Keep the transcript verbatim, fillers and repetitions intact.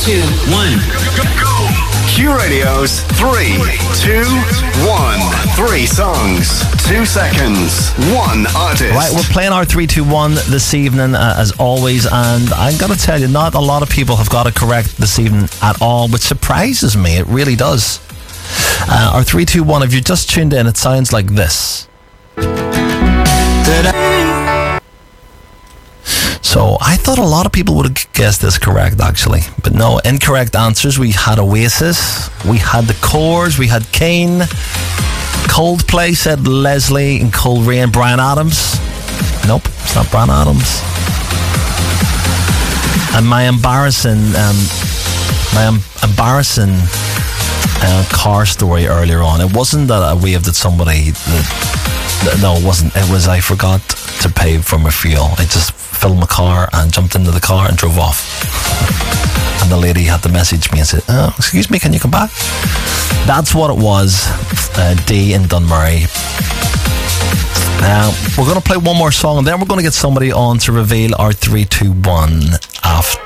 two, one. Q Radio's three, two, one. Three songs, two seconds, one artist. Right, we're playing our three two one this evening, uh, as always, and I'm going to tell you, not a lot of people have got it correct this evening at all, which surprises me. It really does. Uh, our three two one, if you just tuned in, it sounds like this. So I thought a lot of people would have guessed this correct, actually. But no, incorrect answers. We had Oasis, we had The Corrs, we had Kane, Coldplay said Leslie, and Cold Rain, Bryan Adams. Nope, it's not Bryan Adams. And my embarrassing, um, my em- embarrassing uh, car story earlier on. It wasn't that I waved at somebody. That, no, it wasn't. It was I forgot to pay for my fuel. I just filled my car and jumped into the car and drove off. And the lady had to message me and said, oh, excuse me, can you come back? That's what it was. uh, D in Dunmurry. Now, we're going to play one more song, and then we're going to get somebody on to reveal our three two one after